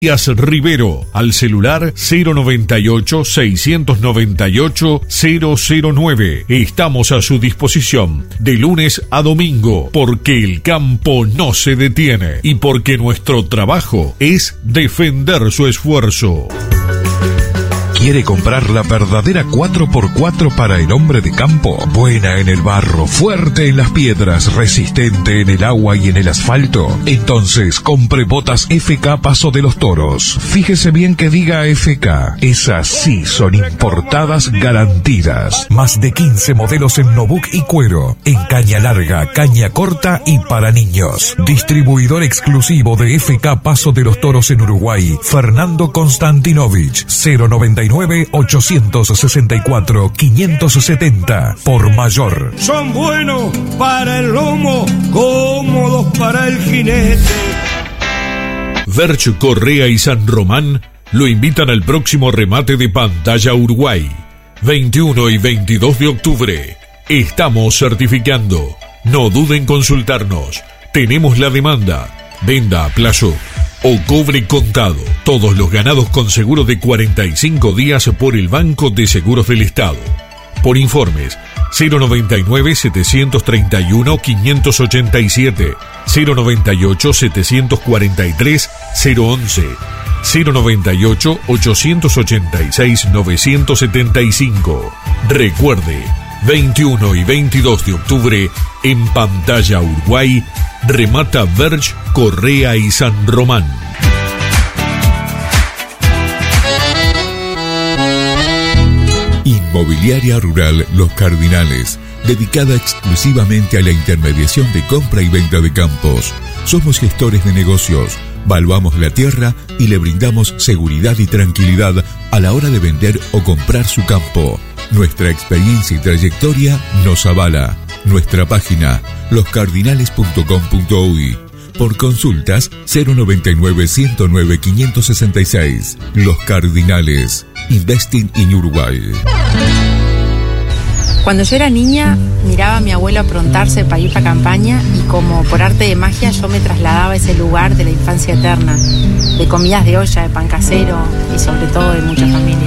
Rivero, al celular 098-698-009. Estamos a su disposición de lunes a domingo, porque el campo no se detiene y porque nuestro trabajo es defender su esfuerzo. ¿Quiere comprar la verdadera 4x4 para el hombre de campo? Buena en el barro, fuerte en las piedras, resistente en el agua y en el asfalto. Entonces, compre botas FK Paso de los Toros. Fíjese bien que diga FK. Esas sí son importadas garantidas. Más de 15 modelos en Nobuk y cuero. En caña larga, caña corta y para niños. Distribuidor exclusivo de FK Paso de los Toros en Uruguay. Fernando Konstantinovich. 099-864-570 por mayor. Son buenos para el lomo, cómodos para el jinete. Verch Correa y San Román lo invitan al próximo remate de Pantalla Uruguay, 21 y 22 de octubre. Estamos certificando. No duden en consultarnos. Tenemos la demanda. Venda a plazo o cobre contado. Todos los ganados con seguro de 45 días por el Banco de Seguros del Estado. Por informes 099-731-587, 098-743-011, 098-886-975. Recuerde, 21 y 22 de octubre en Pantalla Uruguay, remata Verch, Correa y San Román. Inmobiliaria Rural Los Cardinales, dedicada exclusivamente a la intermediación de compra y venta de campos. Somos gestores de negocios, valuamos la tierra y le brindamos seguridad y tranquilidad a la hora de vender o comprar su campo. Nuestra experiencia y trayectoria nos avala. Nuestra página, loscardinales.com.uy. Por consultas, 099-109-566. Los Cardinales. Investing in Uruguay. Cuando yo era niña, miraba a mi abuelo aprontarse para ir para campaña y como por arte de magia yo me trasladaba a ese lugar de la infancia eterna, de comidas de olla, de pan casero y sobre todo de mucha familia.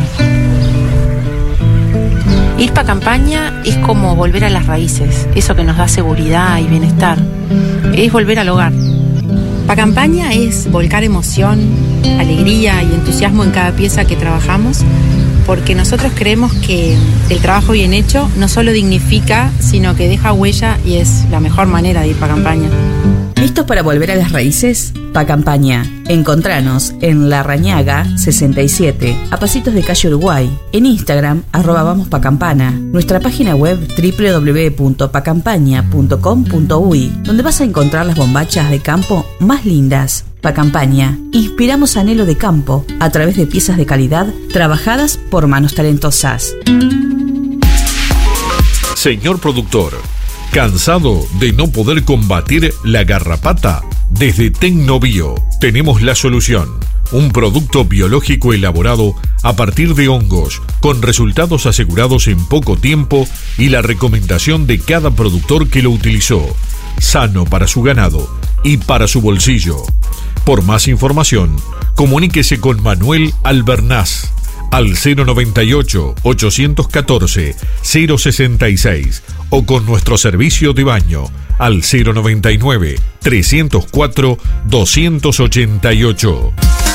Ir para campaña es como volver a las raíces, eso que nos da seguridad y bienestar. Es volver al hogar. Pa' campaña es volcar emoción, alegría y entusiasmo en cada pieza que trabajamos, porque nosotros creemos que el trabajo bien hecho no solo dignifica, sino que deja huella y es la mejor manera de ir pa' campaña. ¿Listos para volver a las raíces? Pa' campaña. Encontranos en La Rañaga 67, a pasitos de calle Uruguay. En Instagram, @vamospacampana. Nuestra página web www.pacampaña.com.uy, donde vas a encontrar las bombachas de campo más lindas. Pa' campaña. Inspiramos anhelo de campo a través de piezas de calidad trabajadas por manos talentosas. Señor productor, ¿cansado de no poder combatir la garrapata? Desde Tecnobio tenemos la solución. Un producto biológico elaborado a partir de hongos, con resultados asegurados en poco tiempo y la recomendación de cada productor que lo utilizó. Sano para su ganado y para su bolsillo. Por más información, comuníquese con Manuel Albernaz al 098-814-066 o con nuestro servicio de baño al 099-304-288.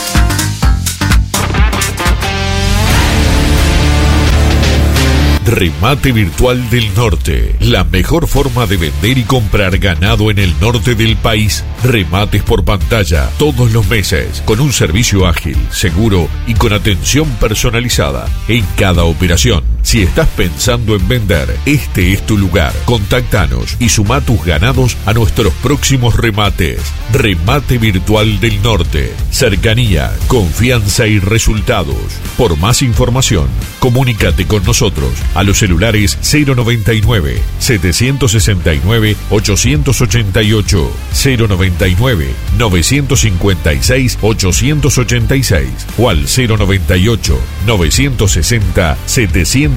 Remate Virtual del Norte, la mejor forma de vender y comprar ganado en el norte del país. Remates por pantalla todos los meses, con un servicio ágil, seguro y con atención personalizada en cada operación. Si estás pensando en vender, este es tu lugar. Contáctanos y suma tus ganados a nuestros próximos remates. Remate Virtual del Norte. Cercanía, confianza y resultados. Por más información, comunícate con nosotros a los celulares 099-769-888, 099-956-886 o al 098-960-780.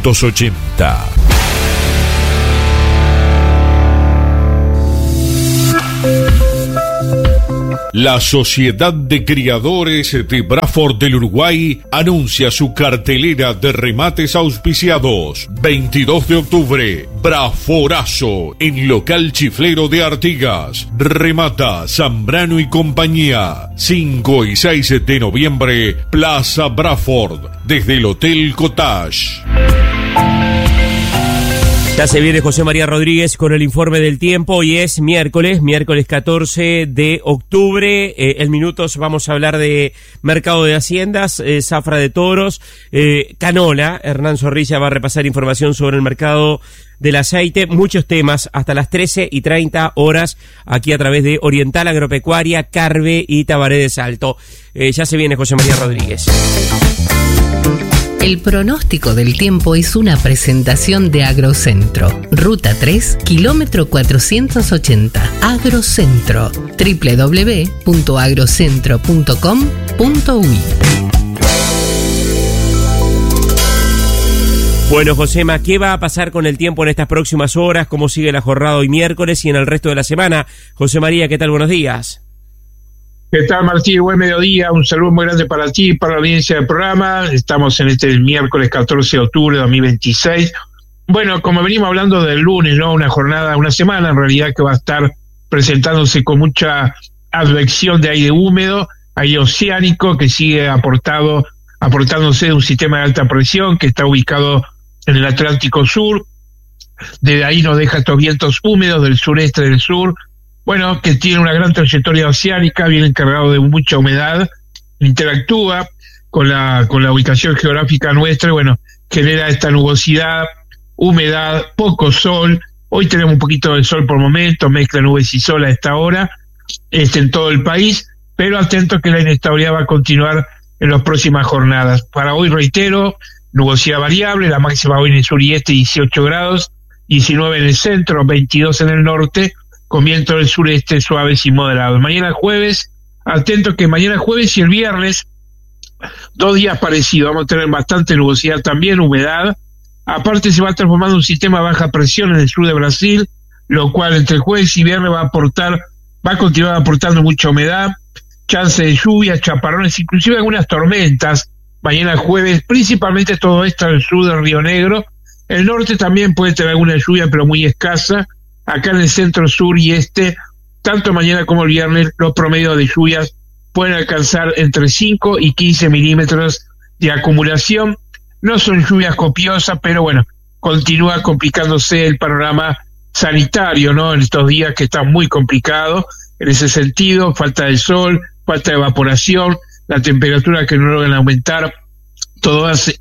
La Sociedad de Criadores de Braford del Uruguay anuncia su cartelera de remates auspiciados. 22 de octubre, Braforazo, en local Chiflero de Artigas. Remata Zambrano y compañía. 5 y 6 de noviembre, Plaza Braford, desde el Hotel Cottage. Ya se viene José María Rodríguez con el informe del tiempo. Hoy es miércoles 14 de octubre. En minutos vamos a hablar de mercado de haciendas, zafra de toros, canola. Hernán Zorrilla va a repasar información sobre el mercado del aceite. Muchos temas hasta las 13:30 aquí a través de Oriental Agropecuaria, Carve y Tabaré de Salto. Ya se viene José María Rodríguez. El pronóstico del tiempo es una presentación de Agrocentro. Ruta 3, kilómetro 480. Agrocentro. www.agrocentro.com.uy. Bueno, Josema, ¿qué va a pasar con el tiempo en estas próximas horas? ¿Cómo sigue la jornada hoy miércoles y en el resto de la semana? José María, ¿qué tal? Buenos días. ¿Qué tal, Martín? Buen mediodía, un saludo muy grande para ti y para la audiencia del programa. Estamos en este miércoles 14 de octubre de 2026. Bueno, como venimos hablando del lunes, ¿no? Una semana en realidad que va a estar presentándose con mucha advección de aire húmedo, aire oceánico que sigue aportándose de un sistema de alta presión que está ubicado en el Atlántico Sur. Desde ahí nos deja estos vientos húmedos del sureste del sur, bueno, que tiene una gran trayectoria oceánica, viene cargado de mucha humedad, interactúa con la ubicación geográfica nuestra, bueno, genera esta nubosidad, humedad, poco sol. Hoy tenemos un poquito de sol por momento, mezcla nubes y sol a esta hora, en todo el país, pero atento que la inestabilidad va a continuar en las próximas jornadas. Para hoy, reitero, nubosidad variable, la máxima hoy en el sur y este 18 grados, 19 en el centro, 22 en el norte, con viento del sureste suaves y moderados. Mañana jueves, atento que mañana jueves y el viernes, 2 días parecidos, vamos a tener bastante nubosidad también, humedad. Aparte se va transformando un sistema de baja presión en el sur de Brasil, lo cual entre jueves y viernes va a continuar aportando mucha humedad, chance de lluvias, chaparrones, inclusive algunas tormentas. Mañana jueves, principalmente todo esto en el sur del Río Negro. El norte también puede tener alguna lluvia, pero muy escasa. Acá en el centro, sur y este, tanto mañana como el viernes, los promedios de lluvias pueden alcanzar entre 5 y 15 milímetros de acumulación. No son lluvias copiosas, pero bueno, continúa complicándose el panorama sanitario, ¿no? En estos días que está muy complicado en ese sentido, falta de sol, falta de evaporación, la temperatura que no logran aumentar, todo hace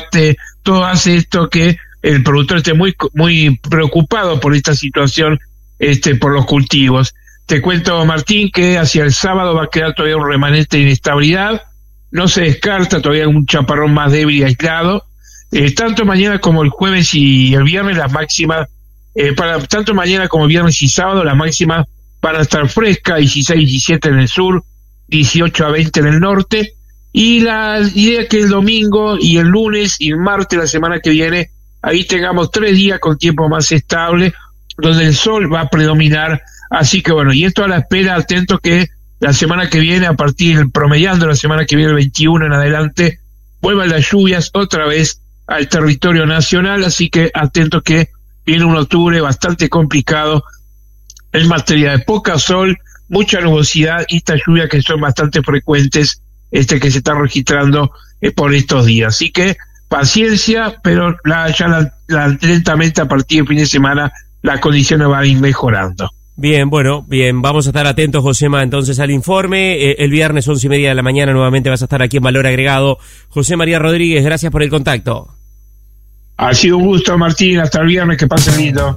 esto que el productor esté muy preocupado por esta situación, por los cultivos. Te cuento, Martín, que hacia el sábado va a quedar todavía un remanente de inestabilidad, no se descarta todavía un chaparrón más débil y aislado, tanto mañana como el jueves y el viernes las máximas, tanto mañana como viernes y sábado las máximas van a estar frescas, 16, 17 en el sur, 18 a 20 en el norte, y la idea es que el domingo y el lunes y el martes la semana que viene ahí tengamos 3 días con tiempo más estable, donde el sol va a predominar. Así que bueno, y esto a la espera, atento que la semana que viene, promediando la semana que viene, el 21 en adelante, vuelvan las lluvias otra vez al territorio nacional. Así que atento que viene un octubre bastante complicado en materia de poca sol, mucha nubosidad y estas lluvias que son bastante frecuentes, que se están registrando por estos días. Así que paciencia, pero lentamente a partir del fin de semana las condiciones van a ir mejorando. Bien, vamos a estar atentos, Josema, entonces al informe. El viernes 11:30 de la mañana nuevamente vas a estar aquí en Valor Agregado. José María Rodríguez, gracias por el contacto. Ha sido un gusto, Martín, hasta el viernes, que pasen lindo.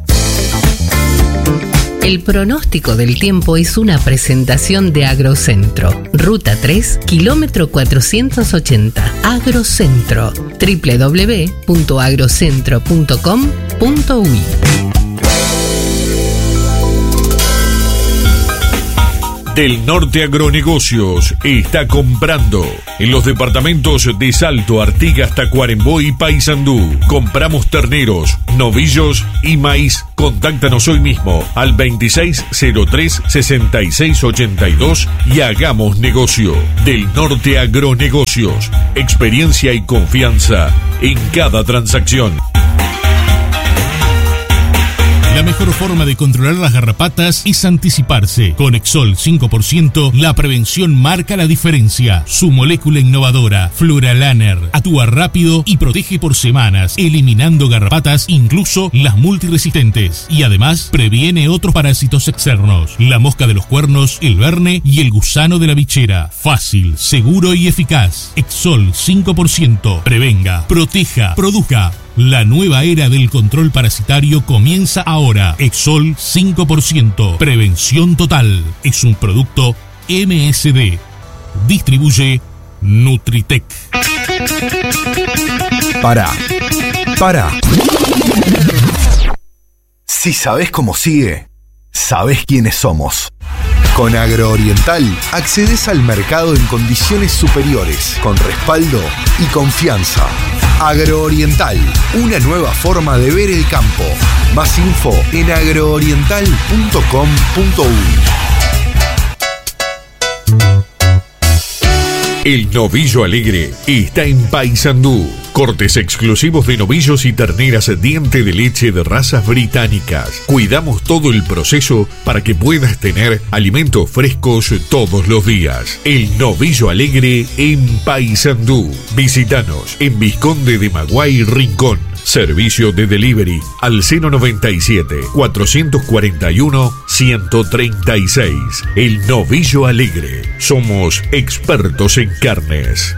El pronóstico del tiempo es una presentación de Agrocentro. Ruta 3, kilómetro 480. Agrocentro. www.agrocentro.com.uy. Del Norte Agronegocios está comprando en los departamentos de Salto, Artigas, Tacuarembó y Paysandú. Compramos terneros, novillos y maíz. Contáctanos hoy mismo al 2603-6682 y hagamos negocio. Del Norte Agronegocios, experiencia y confianza en cada transacción. La mejor forma de controlar las garrapatas es anticiparse. Con Exol 5%, la prevención marca la diferencia. Su molécula innovadora, Fluralaner, actúa rápido y protege por semanas, eliminando garrapatas, incluso las multiresistentes. Y además, previene otros parásitos externos. La mosca de los cuernos, el verne y el gusano de la bichera. Fácil, seguro y eficaz. Exol 5%. Prevenga, proteja, produzca. La nueva era del control parasitario comienza ahora. Exol 5%. Prevención total. Es un producto MSD. Distribuye Nutritec. Pará. Si sabés cómo sigue, sabés quiénes somos. Con Agrooriental accedes al mercado en condiciones superiores, con respaldo y confianza. Agrooriental, una nueva forma de ver el campo. Más info en agrooriental.com.uy. El Novillo Alegre está en Paysandú. Cortes exclusivos de novillos y terneras diente de leche de razas británicas. Cuidamos todo el proceso para que puedas tener alimentos frescos todos los días. El Novillo Alegre en Paysandú. Visítanos en Vizconde de Maguay, Rincón. Servicio de delivery al 097-441-136. El Novillo Alegre. Somos expertos en carnes.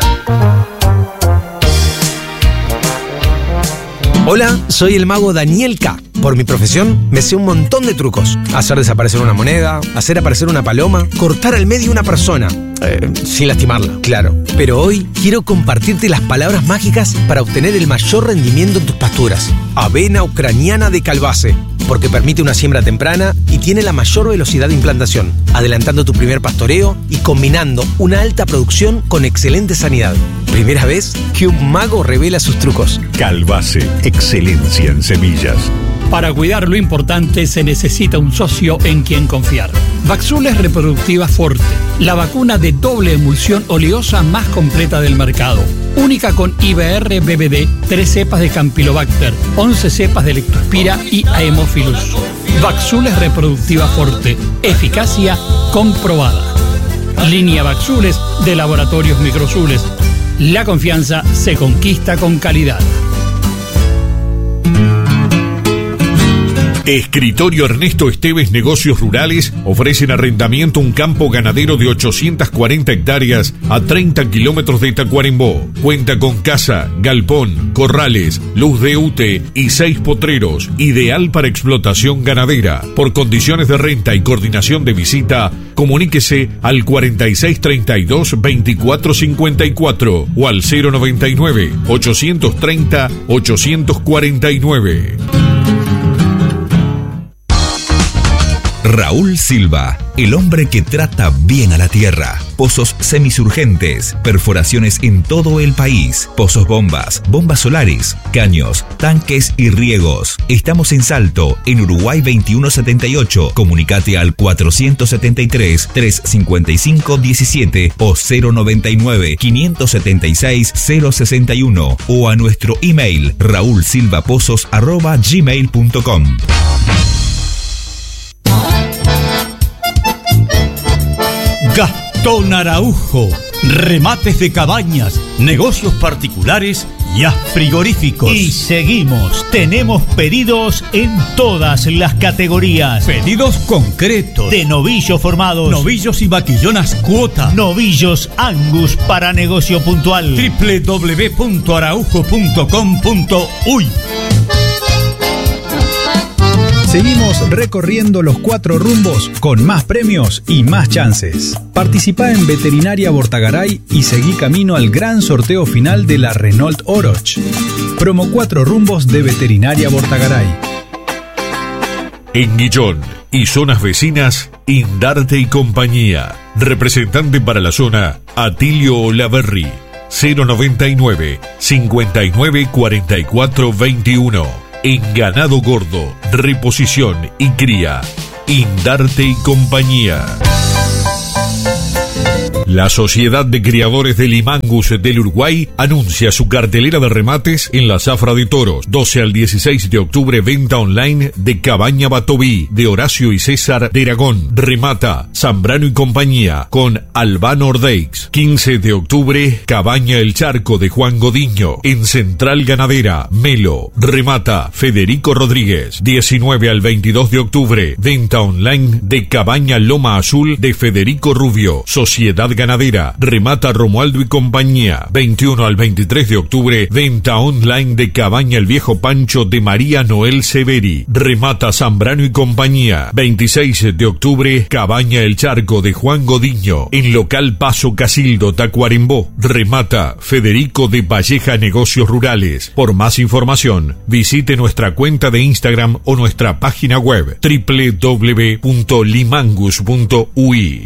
Hola, soy el mago Daniel K. Por mi profesión, me sé un montón de trucos. Hacer desaparecer una moneda, hacer aparecer una paloma, cortar al medio una persona. Sin lastimarla, claro. Pero hoy quiero compartirte las palabras mágicas para obtener el mayor rendimiento en tus pasturas. Avena ucraniana de Calbase, porque permite una siembra temprana y tiene la mayor velocidad de implantación, adelantando tu primer pastoreo y combinando una alta producción con excelente sanidad. Primera vez que un mago revela sus trucos. Calbase, excelencia en semillas. Para cuidar lo importante se necesita un socio en quien confiar. Vaxules Reproductiva Forte, la vacuna de doble emulsión oleosa más completa del mercado. Única con IBR-BBD, 3 cepas de Campylobacter, 11 cepas de Lectospira y Haemophilus. Vaxules Reproductiva Forte, eficacia comprobada. Línea Vaxules de Laboratorios Microzules. La confianza se conquista con calidad. Escritorio Ernesto Esteves Negocios Rurales ofrecen arrendamiento un campo ganadero de 840 hectáreas a 30 kilómetros de Tacuarembó. Cuenta con casa, galpón, corrales, luz de UTE y 6 potreros, ideal para explotación ganadera. Por condiciones de renta y coordinación de visita, comuníquese al 4632-2454 o al 099-830-849. Raúl Silva, el hombre que trata bien a la tierra. Pozos semisurgentes, perforaciones en todo el país, pozos bombas, bombas solares, caños, tanques y riegos. Estamos en Salto, en Uruguay 2178. Comunicate al 473-355-17 o 099-576-061 o a nuestro email raulsilvapozos@gmail.com. Gastón Araujo, remates de cabañas, negocios particulares y frigoríficos. Y seguimos, tenemos pedidos en todas las categorías. Pedidos concretos. De novillos formados. Novillos y vaquillonas cuota. Novillos Angus para negocio puntual. www.araujo.com.uy. Seguimos recorriendo los 4 rumbos con más premios y más chances. Participá en Veterinaria Bortagaray y seguí camino al gran sorteo final de la Renault Oroch. Promo 4 rumbos de Veterinaria Bortagaray. En Guillón, y zonas vecinas, Indarte y Compañía. Representante para la zona, Atilio Olaverri. 099 59 44 21. En ganado gordo, reposición y cría, Indarte y Compañía. La Sociedad de Criadores de Limangus del Uruguay anuncia su cartelera de remates en la Zafra de Toros. 12 al 16 de octubre, venta online de Cabaña Batoví, de Horacio y César de Aragón. Remata Zambrano y Compañía con Albano Ordeix. 15 de octubre, Cabaña El Charco de Juan Godiño. En Central Ganadera, Melo. Remata Federico Rodríguez. 19 al 22 de octubre, venta online de Cabaña Loma Azul de Federico Rubio. Sociedad Ganadera, remata Romualdo y Compañía. 21 al 23 de octubre, venta online de Cabaña El Viejo Pancho de María Noel Severi. Remata Zambrano y Compañía. 26 de octubre, Cabaña El Charco de Juan Godiño. En local Paso Casildo, Tacuarembó. Remata Federico de Valleja Negocios Rurales. Por más información, visite nuestra cuenta de Instagram o nuestra página web www.limangus.ui.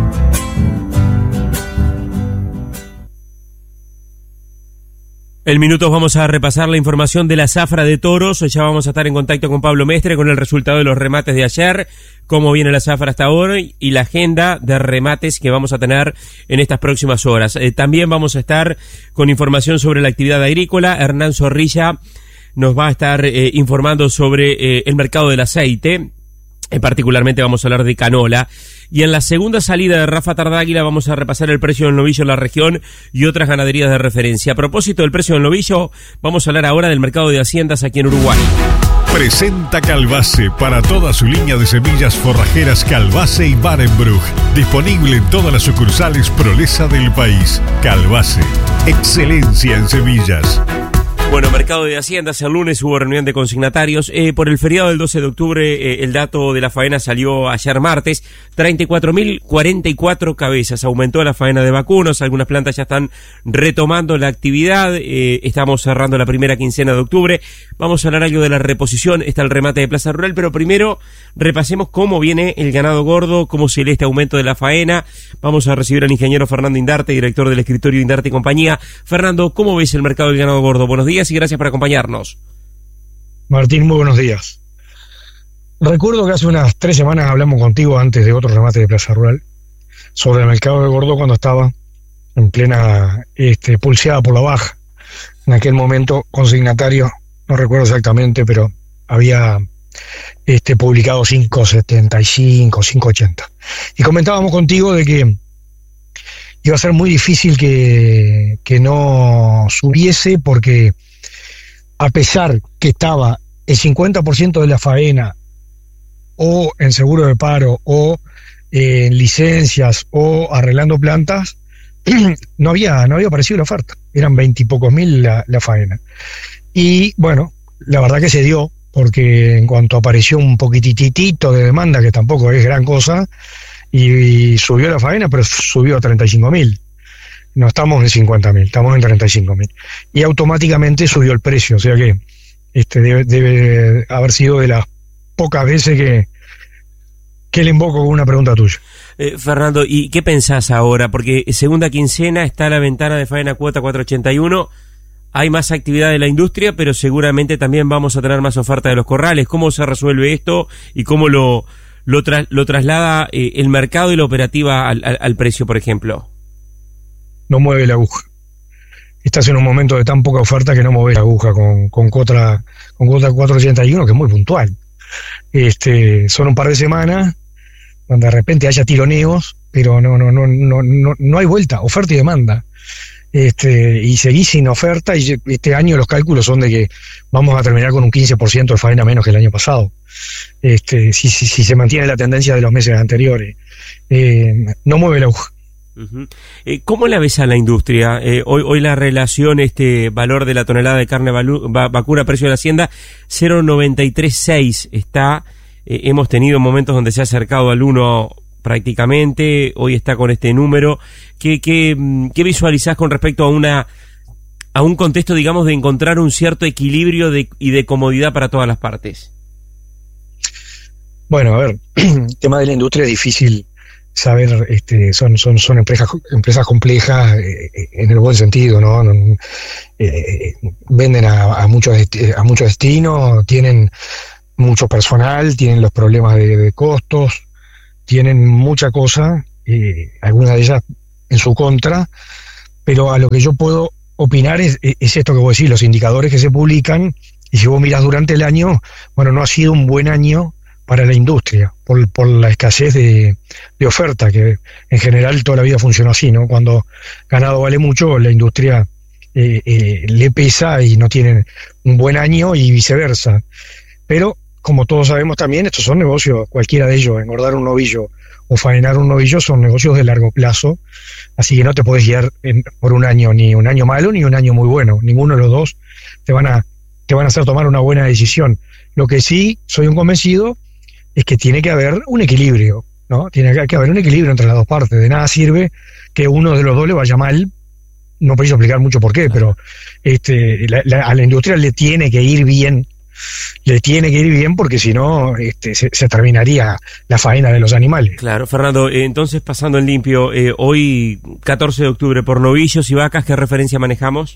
En minutos vamos a repasar la información de la Zafra de Toros. Ya vamos a estar en contacto con Pablo Mestre con el resultado de los remates de ayer, cómo viene la Zafra hasta ahora y la agenda de remates que vamos a tener en estas próximas horas. También vamos a estar con información sobre la actividad agrícola. Hernán Zorrilla nos va a estar informando sobre el mercado del aceite. Particularmente vamos a hablar de canola. Y en la segunda salida de Rafa Tardáguila vamos a repasar el precio del novillo en la región y otras ganaderías de referencia. A propósito del precio del novillo, vamos a hablar ahora del mercado de haciendas aquí en Uruguay. Presenta Calbase para toda su línea de semillas forrajeras Calbase y Barenbruch. Disponible en todas las sucursales Prolesa del país. Calbase, excelencia en semillas. Bueno, mercado de haciendas, el lunes hubo reunión de consignatarios. Por el feriado del 12 de octubre, el dato de la faena salió ayer martes, 34.044 cabezas. Aumentó la faena de vacunos, algunas plantas ya están retomando la actividad. Estamos cerrando la primera quincena de octubre. Vamos a hablar algo de la reposición, está el remate de Plaza Rural, pero primero repasemos cómo viene el ganado gordo, cómo se lee este aumento de la faena. Vamos a recibir al ingeniero Fernando Indarte, director del escritorio Indarte y Compañía. Fernando, ¿cómo ves el mercado del ganado gordo? Buenos días y gracias por acompañarnos. Martín, muy buenos días. Recuerdo que hace unas 3 semanas hablamos contigo antes de otro remate de Plaza Rural sobre el mercado de gordo cuando estaba en plena pulseada por la baja. En aquel momento, consignatario, no recuerdo exactamente, pero había publicado 5.75, 5.80. Y comentábamos contigo de que iba a ser muy difícil que no subiese porque a pesar que estaba el 50% de la faena o en seguro de paro o en licencias o arreglando plantas, no había aparecido la oferta. Eran 20 y pocos mil la faena. Y bueno, la verdad que se dio, porque en cuanto apareció un poquititito de demanda, que tampoco es gran cosa, y subió la faena, pero subió a 35.000. No estamos en 50.000, estamos en 35.000. Y automáticamente subió el precio, o sea que debe haber sido de las pocas veces que le invoco con una pregunta tuya. Fernando, ¿y qué pensás ahora? Porque segunda quincena está la ventana de faena cuota 481, hay más actividad de la industria, pero seguramente también vamos a tener más oferta de los corrales. ¿Cómo se resuelve esto y cómo lo traslada el mercado y la operativa al precio, por ejemplo? No mueve la aguja. Estás en un momento de tan poca oferta que no mueve la aguja con cuota 481, que es muy puntual. Son un par de semanas donde de repente haya tironeos, pero no hay vuelta, oferta y demanda. Y seguís sin oferta, y este año los cálculos son de que vamos a terminar con un 15% de faena menos que el año pasado. Si se mantiene la tendencia de los meses anteriores. No mueve la aguja. Uh-huh. ¿Cómo la ves a la industria? Hoy la relación, valor de la tonelada de carne vacuna, precio de la hacienda, 0.936 está. Hemos tenido momentos donde se ha acercado al 1 prácticamente, hoy está con este número. ¿Qué visualizás con respecto a un contexto, digamos, de encontrar un cierto equilibrio y de comodidad para todas las partes? Bueno, a ver, el tema de la industria es difícil saber, son empresas complejas en el buen sentido, ¿no? Venden a muchos destinos, tienen mucho personal, tienen los problemas de costos, tienen mucha cosa, algunas de ellas en su contra, pero a lo que yo puedo opinar es esto que vos decís, los indicadores que se publican, y si vos mirás durante el año, bueno, no ha sido un buen año para la industria, por la escasez de oferta, que en general toda la vida funcionó así, ¿no? Cuando ganado vale mucho, la industria le pesa y no tiene un buen año y viceversa. Pero, como todos sabemos también, estos son negocios, cualquiera de ellos, engordar un novillo o faenar un novillo son negocios de largo plazo, así que no te puedes guiar por un año, ni un año malo ni un año muy bueno. Ninguno de los dos te van a hacer tomar una buena decisión. Lo que sí soy un convencido es que tiene que haber un equilibrio, ¿no? Tiene que haber un equilibrio entre las dos partes. De nada sirve que uno de los dos le vaya mal. No podéis explicar mucho por qué, pero a la industria le tiene que ir bien. Porque si no se terminaría la faena de los animales. Claro, Fernando, entonces pasando en limpio, hoy 14 de octubre por novillos y vacas, ¿qué referencia manejamos?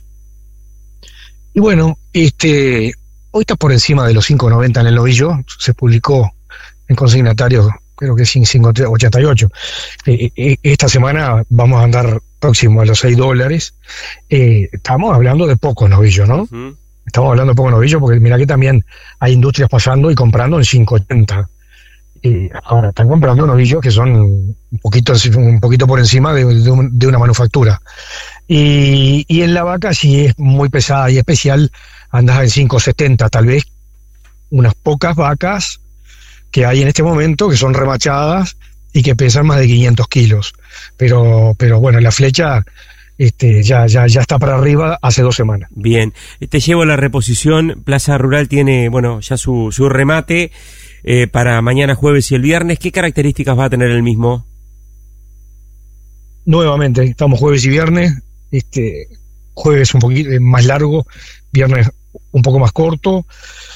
Y bueno, hoy está por encima de los 5.90 en el novillo, se publicó en consignatario, creo que es 5.88. Esta semana vamos a andar próximo a los $6. Estamos hablando de pocos novillos, ¿no? Uh-huh. Estamos hablando de pocos novillos porque mira que también hay industrias pasando y comprando en 5.80. Ahora están comprando novillos que son un poquito por encima de una manufactura. Y en la vaca, si es muy pesada y especial, andas en 5.70, tal vez unas pocas vacas que hay en este momento que son remachadas y que pesan más de 500 kilos. Pero bueno, la flecha ya está para arriba hace 2 semanas. Bien, te llevo a la reposición. Plaza Rural tiene, bueno, ya su remate para mañana jueves y el viernes. ¿Qué características va a tener el mismo? Nuevamente, estamos jueves y viernes. Jueves un poquito más largo, viernes un poco más corto,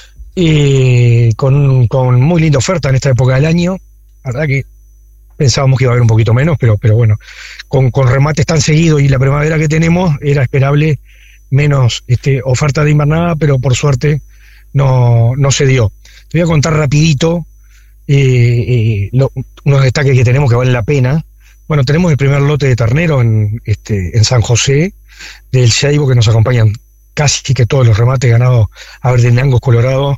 con muy linda oferta en esta época del año. La verdad que pensábamos que iba a haber un poquito menos, pero bueno, con remates tan seguidos y la primavera que tenemos, era esperable menos oferta de invernada, pero por suerte no se dio. Te voy a contar rapidito unos destaques que tenemos que valen la pena. Bueno, tenemos el primer lote de ternero en San José, del Seibo, que nos acompañan casi que todos los remates ganados a Verdenangos Colorado.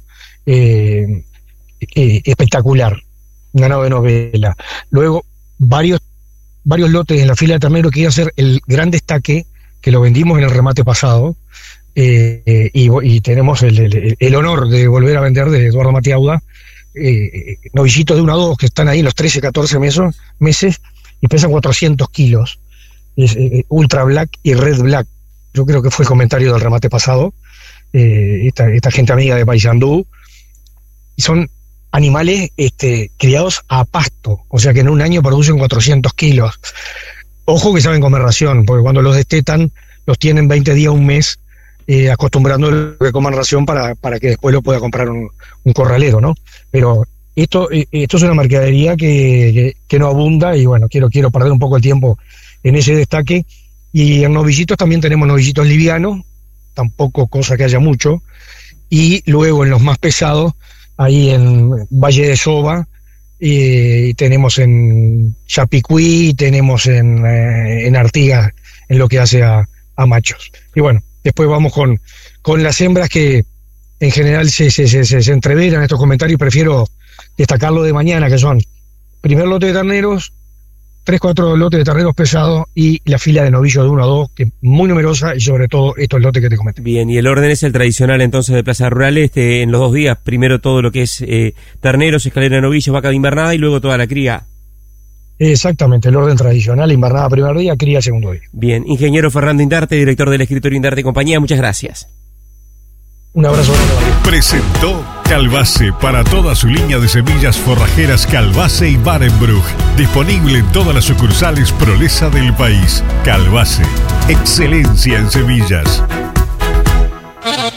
Espectacular, ganado de novela. Luego, varios lotes en la fila de ternero que iba a ser el gran destaque, que lo vendimos en el remate pasado, y tenemos el honor de volver a vender de Eduardo Matiauda, novillitos de 1 a 2 que están ahí en los 13, 14 meses y pesan 400 kilos. Es Ultra Black y Red Black. Yo creo que fue el comentario del remate pasado. Esta gente amiga de Paysandú. Y son animales criados a pasto, o sea que en un año producen 400 kilos. Ojo que saben comer ración, porque cuando los destetan, los tienen 20 días, un mes, acostumbrando a que coman ración para que después lo pueda comprar un corralero, ¿no? Pero esto es una mercadería que no abunda, y bueno, quiero perder un poco el tiempo en ese destaque. Y en novillitos también tenemos novillitos livianos, tampoco cosa que haya mucho, y luego en los más pesados, ahí en Valle de Soba, tenemos en Chapicuí, tenemos en Artigas, en lo que hace a machos. Y bueno, después vamos con las hembras, que en general se entreveran estos comentarios. Prefiero destacarlo de mañana, que son primer lote de terneros, 3-4 lotes de terneros pesados y la fila de novillos de 1 a 2, que es muy numerosa, y sobre todo estos lotes que te comenté. Bien, y el orden es el tradicional entonces de Plaza Rural en los 2 días. Primero todo lo que es terneros, escalera de novillos, vaca de invernada, y luego toda la cría. Exactamente, el orden tradicional: invernada primer día, cría segundo día. Bien, ingeniero Fernando Indarte, director del escritorio Indarte y Compañía, muchas gracias. Un abrazo. Presentó Calbase para toda su línea de semillas forrajeras Calbase y Barenbruch. Disponible en todas las sucursales Prolesa del país. Calbase, excelencia en semillas.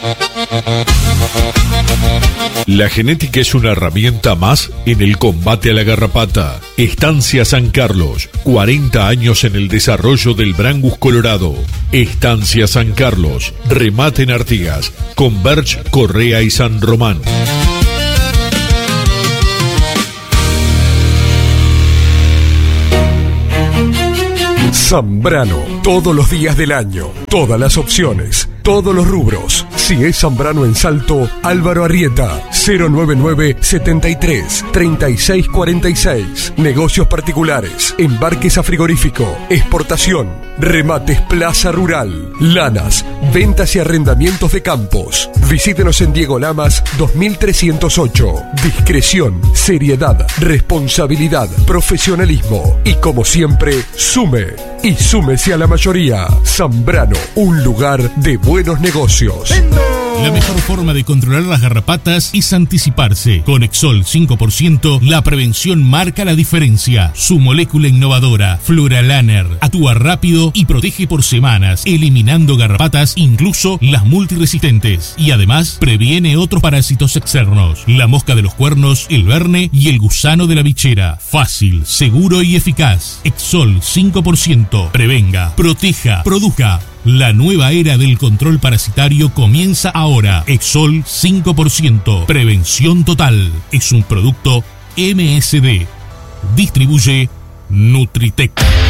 La genética es una herramienta más en el combate a la garrapata. Estancia San Carlos, 40 años en el desarrollo del Brangus colorado. Estancia San Carlos, remate en Artigas, Converge, Correa y San Román. Zambrano, todos los días del año, todas las opciones, todos los rubros. Si es Zambrano en Salto, Álvaro Arrieta, 099 73 36 46. Negocios particulares, embarques a frigorífico, exportación, remates Plaza Rural, lanas, ventas y arrendamientos de campos. Visítenos en Diego Lamas 2308. Discreción, seriedad, responsabilidad, profesionalismo y como siempre, sume y súmese a la mayoría. Zambrano, un lugar de buenos negocios. La mejor forma de controlar las garrapatas es anticiparse. Con Exol 5%, la prevención marca la diferencia. Su molécula innovadora, Fluralaner, actúa rápido y protege por semanas, eliminando garrapatas, incluso las multiresistentes. Y además, previene otros parásitos externos. La mosca de los cuernos, el verne y el gusano de la bichera. Fácil, seguro y eficaz. Exol 5%. Prevenga, proteja, produzca. La nueva era del control parasitario comienza ahora. Exol 5%. Prevención total. Es un producto MSD. Distribuye Nutritec.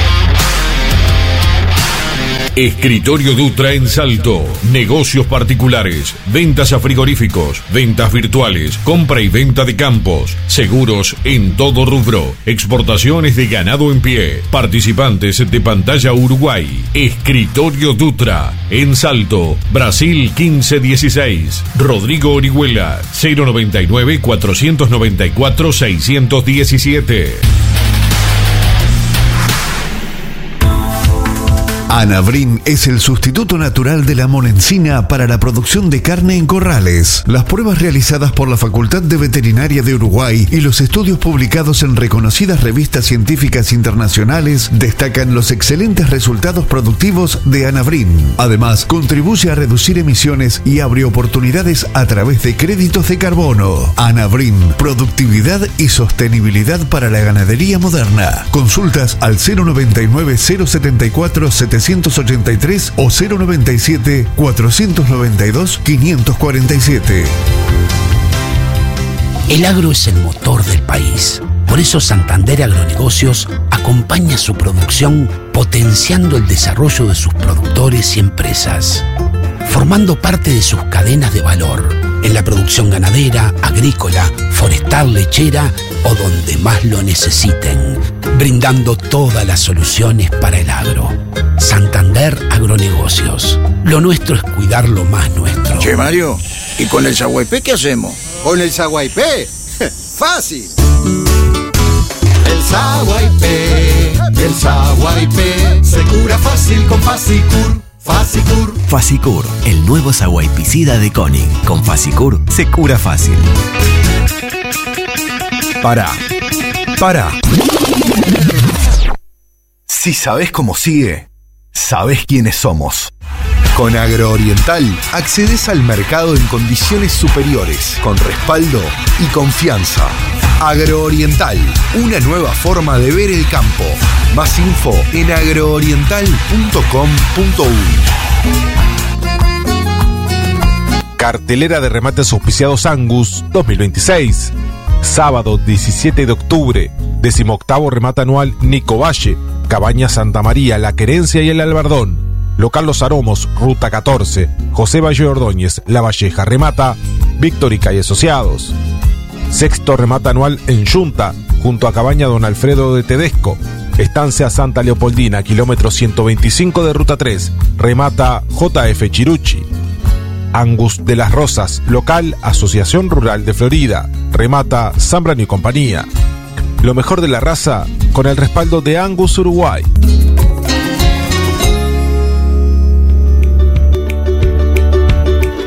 Escritorio Dutra en Salto. Negocios particulares, ventas a frigoríficos, ventas virtuales, compra y venta de campos, seguros en todo rubro, exportaciones de ganado en pie, participantes de Pantalla Uruguay. Escritorio Dutra en Salto, Brasil 1516. Rodrigo Orihuela, 099 494 617. Anabrin es el sustituto natural de la monencina para la producción de carne en corrales. Las pruebas realizadas por la Facultad de Veterinaria de Uruguay y los estudios publicados en reconocidas revistas científicas internacionales destacan los excelentes resultados productivos de Anabrin. Además, contribuye a reducir emisiones y abre oportunidades a través de créditos de carbono. Anabrin, productividad y sostenibilidad para la ganadería moderna. Consultas al 099 074 783 o 097 492 547. El agro es el motor del país. Por eso Santander Agronegocios acompaña su producción potenciando el desarrollo de sus productores y empresas, formando parte de sus cadenas de valor en la producción ganadera, agrícola, forestal, lechera o donde más lo necesiten, brindando todas las soluciones para el agro. Santander Agronegocios. Lo nuestro es cuidar lo más nuestro. Che, Mario, ¿y con el Saguaypé qué hacemos? ¿Con el Saguaypé? ¡Fácil! El Saguaypé se cura fácil con Fasicur. Fasicur, el nuevo saguaypicida de Koenig. Con Fasicur se cura fácil. Pará. Si sabés cómo sigue, sabés quiénes somos. Con Agrooriental accedes al mercado en condiciones superiores, con respaldo y confianza. Agrooriental, una nueva forma de ver el campo. Más info en agrooriental.com.uy. Cartelera de remates auspiciados Angus 2026. Sábado 17 de octubre, 18º remate anual Nico Valle, Cabaña Santa María, La Querencia y El Albardón. Local Los Aromos, Ruta 14, José Valle Ordóñez, La Valleja. Remata Victorica y Asociados. Sexto remate anual en Yunta, junto a Cabaña Don Alfredo de Tedesco. Estancia Santa Leopoldina, kilómetro 125 de Ruta 3. Remata JF Chirucci. Angus de las Rosas, local Asociación Rural de Florida. Remata Zambrano y compañía. Lo mejor de la raza con el respaldo de Angus Uruguay.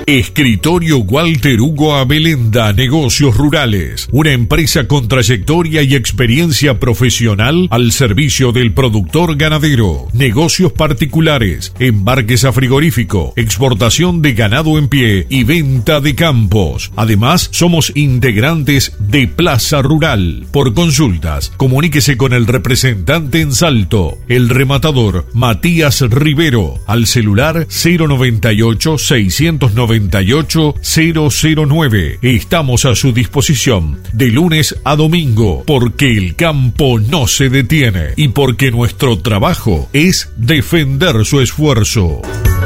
Escritorio Walter Hugo Abelenda, Negocios Rurales, una empresa con trayectoria y experiencia profesional al servicio del productor ganadero, negocios particulares, embarques a frigorífico, exportación de ganado en pie y venta de campos. Además, somos integrantes de Plaza Rural. Por consultas, comuníquese con el representante en Salto, el rematador Matías Rivero, al celular 098-698-009. Estamos a su disposición de lunes a domingo, porque el campo no se detiene y porque nuestro trabajo es defender su esfuerzo.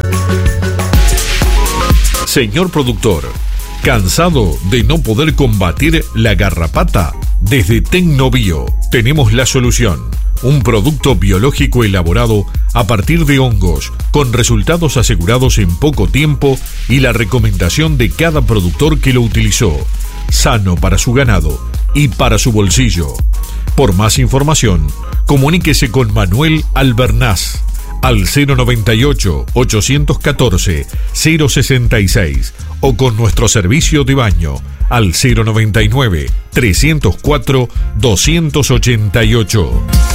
Señor productor, ¿cansado de no poder combatir la garrapata? Desde Tecnobio tenemos la solución. Un producto biológico elaborado a partir de hongos, con resultados asegurados en poco tiempo y la recomendación de cada productor que lo utilizó. Sano para su ganado y para su bolsillo. Por más información, comuníquese con Manuel Albernaz al 098-814-066 o con nuestro servicio de baño al 099-304-288.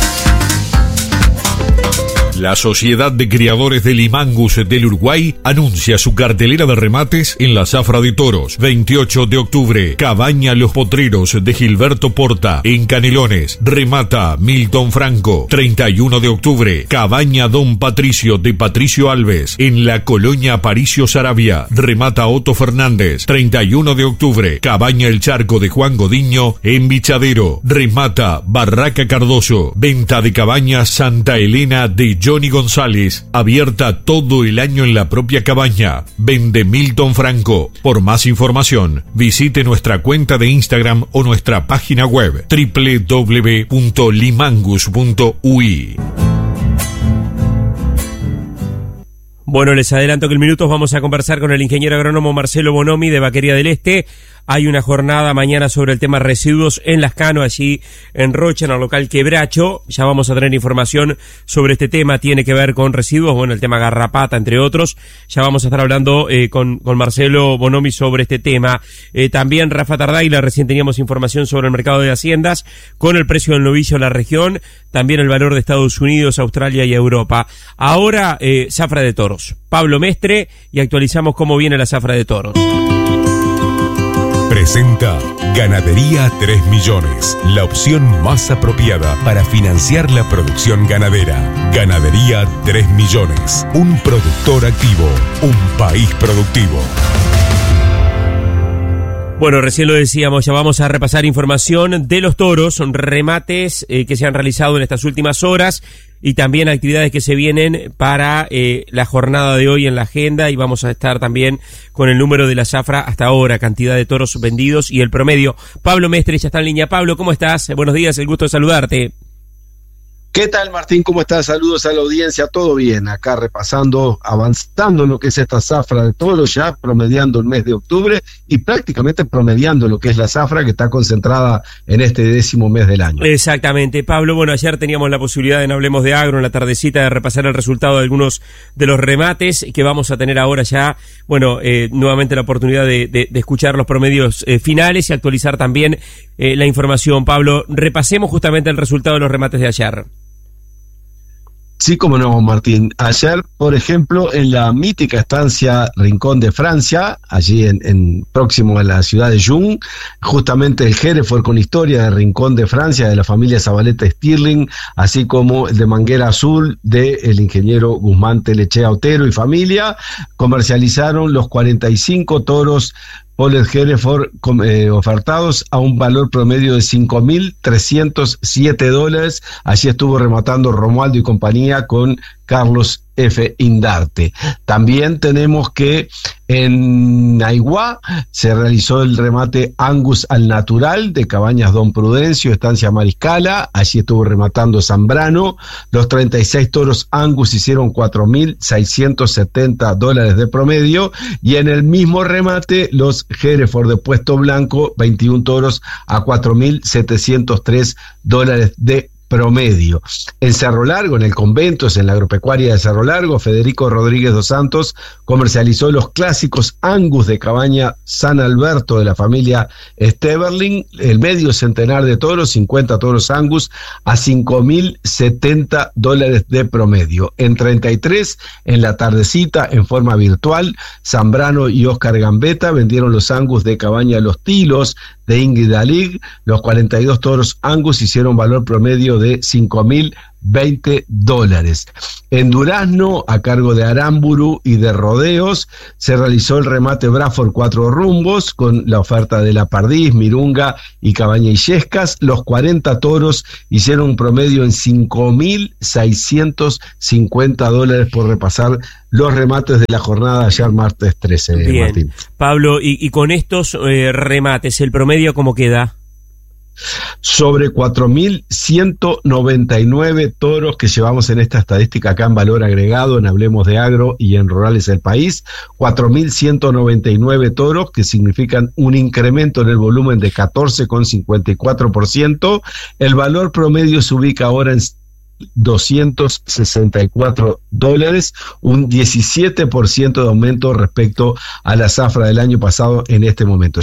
La Sociedad de Criadores de Limangus del Uruguay anuncia su cartelera de remates en la Zafra de Toros. 28 de octubre, Cabaña Los Potreros de Gilberto Porta en Canelones. Remata Milton Franco. 31 de octubre, Cabaña Don Patricio de Patricio Alves en la Colonia Aparicio Saravia. Remata Otto Fernández. 31 de octubre, Cabaña El Charco de Juan Godiño en Bichadero. Remata Barraca Cardoso. Venta de cabañas Santa Elena de Johnny González, abierta todo el año en la propia cabaña. Vende Milton Franco. Por más información, visite nuestra cuenta de Instagram o nuestra página web www.limangus.ui. Bueno, les adelanto que en minutos vamos a conversar con el ingeniero agrónomo Marcelo Bonomi de Vaquería del Este. Hay una jornada mañana sobre el tema residuos en Lascano, allí en Rocha, en el local Quebracho. Ya vamos a tener información sobre este tema, tiene que ver con residuos, bueno, el tema garrapata, entre otros. Ya vamos a estar hablando con Marcelo Bonomi sobre este tema. También Rafa Tardaila, recién teníamos información sobre el mercado de haciendas, con el precio del novillo en la región, también el valor de Estados Unidos, Australia y Europa. Ahora, zafra de toros. Pablo Mestre, y actualizamos cómo viene la zafra de toros. Presenta Ganadería 3 Millones, la opción más apropiada para financiar la producción ganadera. Ganadería 3 Millones, un productor activo, un país productivo. Bueno, recién lo decíamos, ya vamos a repasar información de los toros, son remates que se han realizado en estas últimas horas y también actividades que se vienen para la jornada de hoy en la agenda, y vamos a estar también con el número de la zafra hasta ahora, cantidad de toros vendidos y el promedio. Pablo Mestre ya está en línea. Pablo, ¿cómo estás? Buenos días, el gusto de saludarte. ¿Qué tal, Martín? ¿Cómo estás? Saludos a la audiencia. Todo bien, acá repasando, avanzando en lo que es esta zafra de toros, ya promediando el mes de octubre y prácticamente promediando lo que es la zafra que está concentrada en este 10º mes del año. Exactamente, Pablo. Bueno, ayer teníamos la posibilidad en Hablemos de Agro, en la tardecita, de repasar el resultado de algunos de los remates que vamos a tener ahora ya, bueno, nuevamente la oportunidad de escuchar los promedios finales y actualizar también la información. Pablo, repasemos justamente el resultado de los remates de ayer. Sí, como no, Martín. Ayer, por ejemplo, en la mítica estancia Rincón de Francia, allí en próximo a la ciudad de Jung, justamente el Hereford con historia de Rincón de Francia, de la familia Zabaleta Stirling, así como el de Manguera Azul, del ingeniero Guzmán Telechea Otero y familia, comercializaron los 45 toros Pollard Hereford ofertados a un valor promedio de $5.307. Allí estuvo rematando Romualdo y compañía con Carlos F. Indarte. También tenemos que en Naiguá se realizó el remate Angus al Natural de Cabañas Don Prudencio, Estancia Mariscala. Allí estuvo rematando Zambrano. Los 36 toros Angus hicieron $4.670 de promedio. Y en el mismo remate, los Hereford de Puesto Blanco, 21 toros a $4.703 de promedio. En Cerro Largo, en el Conventos, en la agropecuaria de Cerro Largo, Federico Rodríguez dos Santos comercializó los clásicos Angus de cabaña San Alberto de la familia Steverling, el medio centenar de toros, 50 toros Angus, a $5.070 de promedio. En 33, en la tardecita, en forma virtual, Zambrano y Oscar Gambetta vendieron los Angus de cabaña Los Tilos de Ingrid Alig. Los 42 toros Angus hicieron valor promedio de $5.020. En Durazno, a cargo de Aramburu y de Rodeos, se realizó el remate Bradford 4 rumbos con la oferta de La Perdiz, Mirunga y Cabaña Illescas. Los 40 toros hicieron un promedio en $5.650 por repasar los remates de la jornada ayer martes 13. Bien, Martín. Pablo, y con estos remates, ¿el promedio cómo queda? Sobre 4.199 toros que llevamos en esta estadística acá en Valor Agregado, en Hablemos de Agro y en Rurales del País, 4.199 toros que significan un incremento en el volumen de 14,54%. El valor promedio se ubica ahora en $264, un 17% de aumento respecto a la zafra del año pasado en este momento,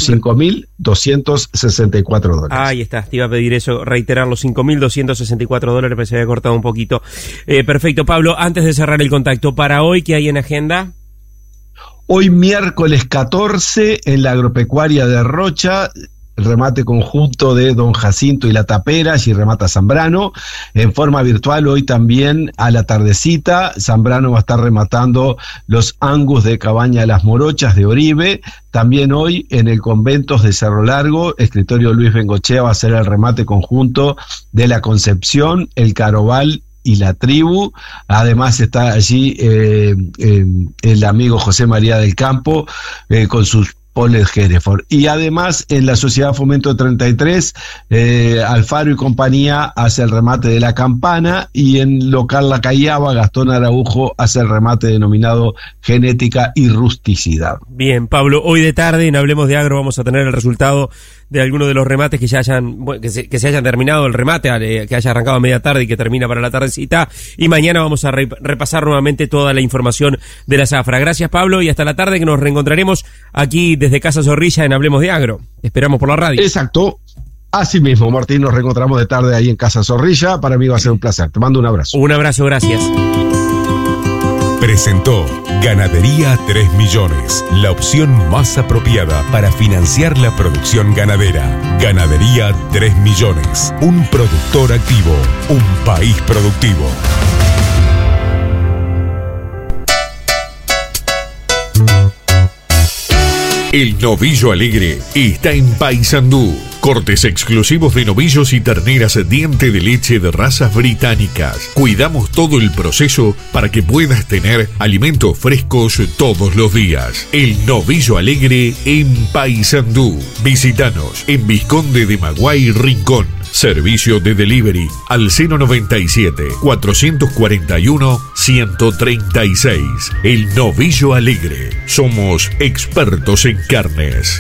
$5.264. Ahí está, te iba a pedir eso, reiterar los $5.264, pero se había cortado un poquito. Perfecto, Pablo, antes de cerrar el contacto, para hoy, ¿qué hay en agenda? Hoy miércoles 14 en la agropecuaria de Rocha, el remate conjunto de Don Jacinto y La Tapera, y remata Zambrano. En forma virtual, hoy también a la tardecita, Zambrano va a estar rematando los Angus de Cabaña Las Morochas de Oribe. También hoy en el Conventos de Cerro Largo, escritorio Luis Bengochea va a hacer el remate conjunto de La Concepción, el Caroval y La Tribu. Además está allí el amigo José María del Campo con sus Paul Hereford. Y además en la Sociedad Fomento 33, Alfaro y compañía hace el remate de La Campana, y en local La Callaba, Gastón Araujo hace el remate denominado Genética y Rusticidad. Bien, Pablo, hoy de tarde en Hablemos de Agro vamos a tener el resultado de algunos de los remates que ya hayan, que se hayan terminado el remate, que haya arrancado a media tarde y que termina para la tardecita, y mañana vamos a repasar nuevamente toda la información de la zafra. Gracias, Pablo, y hasta la tarde, que nos reencontraremos aquí desde Casa Zorrilla en Hablemos de Agro. Esperamos por la radio. Exacto. Así mismo, Martín, nos reencontramos de tarde ahí en Casa Zorrilla. Para mí va a ser un placer. Te mando un abrazo. Un abrazo, gracias. Presentó Ganadería 3 Millones, la opción más apropiada para financiar la producción ganadera. Ganadería 3 Millones, un productor activo, un país productivo. El Novillo Alegre está en Paysandú. Cortes exclusivos de novillos y terneras diente de leche de razas británicas. Cuidamos todo el proceso para que puedas tener alimentos frescos todos los días. El Novillo Alegre en Paysandú. Visítanos en Vizconde de Maguay, Rincón. Servicio de delivery al 097-441-136. El Novillo Alegre. Somos expertos en carnes.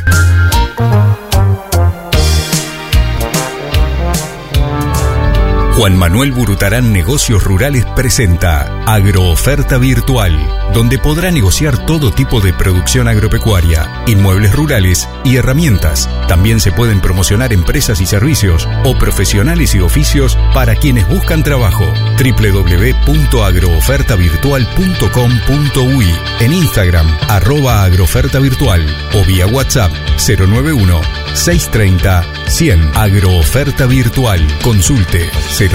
Juan Manuel Burutarán Negocios Rurales presenta Agrooferta Virtual, donde podrá negociar todo tipo de producción agropecuaria, inmuebles rurales y herramientas. También se pueden promocionar empresas y servicios o profesionales y oficios para quienes buscan trabajo. www.agroofertavirtual.com.uy, en Instagram @agroofertavirtual o vía WhatsApp 091-630-100. Agrooferta Virtual. Consulte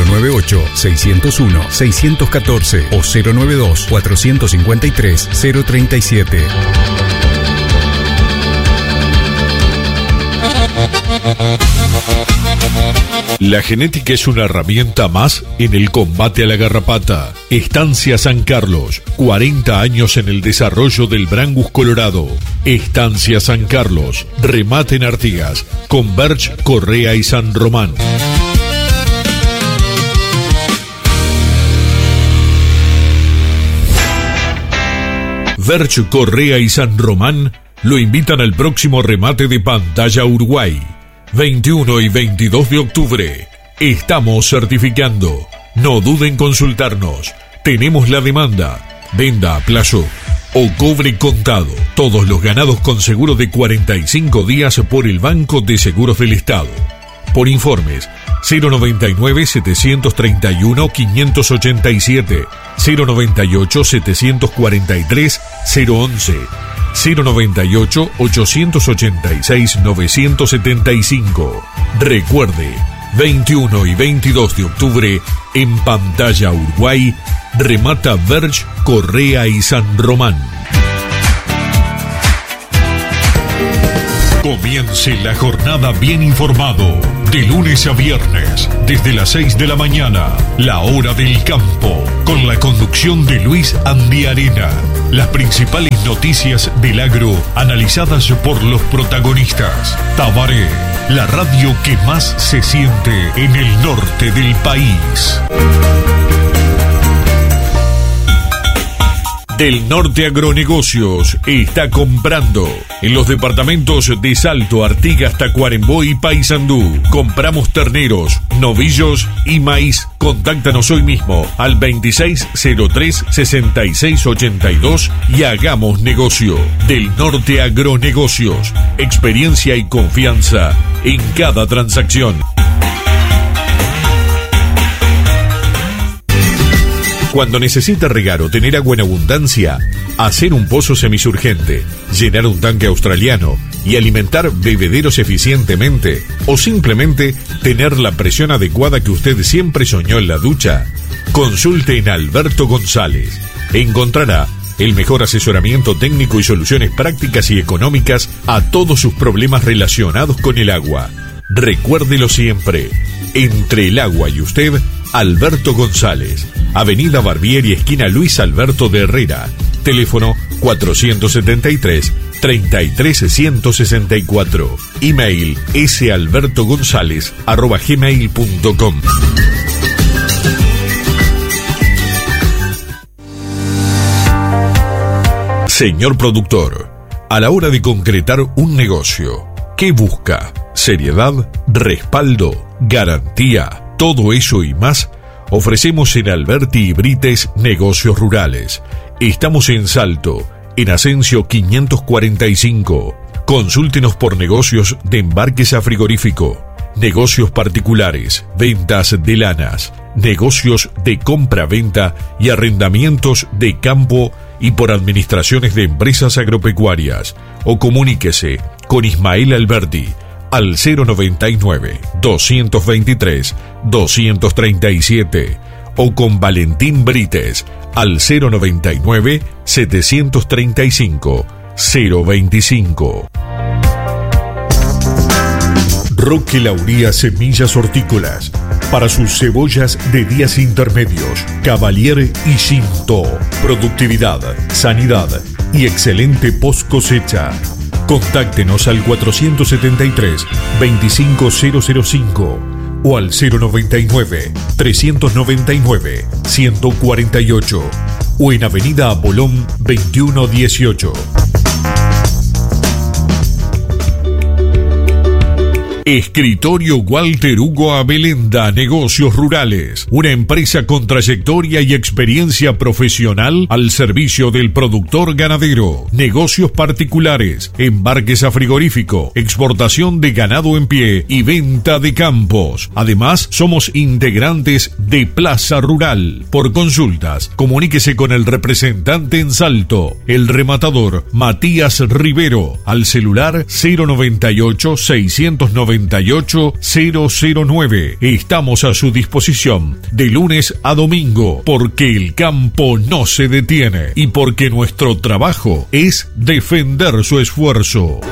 098-601-614 o 092-453-037. La genética es una herramienta más en el combate a la garrapata. Estancia San Carlos, 40 años en el desarrollo del Brangus colorado. Estancia San Carlos, remate en Artigas, con Berch, Correa y San Román. Berch, Correa y San Román lo invitan al próximo remate de Pantalla Uruguay, 21 y 22 de octubre. Estamos certificando. No duden en consultarnos. Tenemos la demanda. Venda a plazo o cobre contado. Todos los ganados con seguro de 45 días por el Banco de Seguros del Estado. Por informes 099-731-587, 098-743-011, 098-886-975. Recuerde, 21 y 22 de octubre, en Pantalla Uruguay, remata Verge, Correa y San Román. Comience la jornada bien informado, de lunes a viernes, desde las 6 de la mañana, la hora del campo, con la conducción de Luis Andiarena. Las principales noticias del agro, analizadas por los protagonistas. Tabaré, la radio que más se siente en el norte del país. Del Norte Agronegocios está comprando en los departamentos de Salto, Artigas, Tacuarembó y Paysandú. Compramos terneros, novillos y maíz. Contáctanos hoy mismo al 2603-6682 y hagamos negocio. Del Norte Agronegocios, experiencia y confianza en cada transacción. Cuando necesita regar o tener agua en abundancia, hacer un pozo semisurgente, llenar un tanque australiano y alimentar bebederos eficientemente, o simplemente tener la presión adecuada que usted siempre soñó en la ducha, consulte en Alberto González. Encontrará el mejor asesoramiento técnico y soluciones prácticas y económicas a todos sus problemas relacionados con el agua. Recuérdelo siempre, entre el agua y usted, Alberto González, Avenida Barbieri, esquina Luis Alberto de Herrera, teléfono 473-33164, email salbertogonzalez@gmail.com. Señor productor, a la hora de concretar un negocio, ¿qué busca? Seriedad, respaldo, garantía. Todo eso y más ofrecemos en Alberti y Brites Negocios Rurales. Estamos en Salto, en Asensio 545. Consúltenos por negocios de embarques a frigorífico, negocios particulares, ventas de lanas, negocios de compra-venta y arrendamientos de campo y por administraciones de empresas agropecuarias. O comuníquese con Ismael Alberti al 099-223-237 o con Valentín Brites al 099-735-025. Roque Lauría Semillas Hortícolas, para sus cebollas de días intermedios, Cavalier y Cinto. Productividad, sanidad y excelente post cosecha. Contáctenos al 473-25005 o al 099-399-148 o en Avenida Apolón 2118. Escritorio Walter Hugo Abelenda, Negocios Rurales, una empresa con trayectoria y experiencia profesional al servicio del productor ganadero, negocios particulares, embarques a frigorífico, exportación de ganado en pie y venta de campos. Además, somos integrantes de Plaza Rural. Por consultas, comuníquese con el representante en Salto, el rematador Matías Rivero, al celular 098-698-009. Estamos a su disposición de lunes a domingo, porque el campo no se detiene y porque nuestro trabajo es defender su esfuerzo.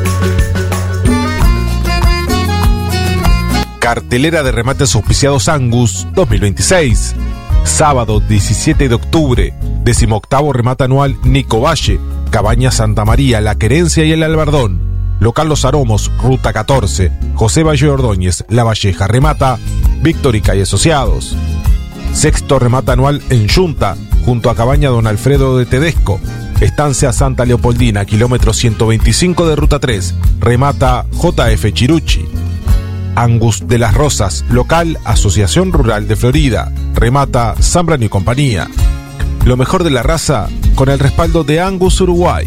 Cartelera de remates auspiciados Angus 2026. Sábado 17 de octubre, 18º remate anual Nico Valle, Cabaña Santa María, La Querencia y el Albardón. Local Los Aromos, Ruta 14, José Valle Ordóñez, La Valleja. Remata Victorica y Asociados. Sexto remate anual en Yunta, junto a Cabaña Don Alfredo de Tedesco. Estancia Santa Leopoldina, kilómetro 125 de Ruta 3. Remata JF Chirucci. Angus de las Rosas, local Asociación Rural de Florida. Remata Zambrano y compañía. Lo mejor de la raza con el respaldo de Angus Uruguay.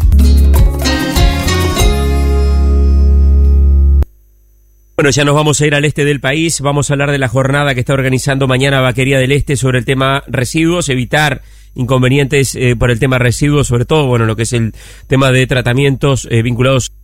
Bueno, ya nos vamos a ir al este del país. Vamos a hablar de la jornada que está organizando mañana Vaquería del Este sobre el tema residuos, evitar inconvenientes por el tema residuos, sobre todo, bueno, lo que es el tema de tratamientos vinculados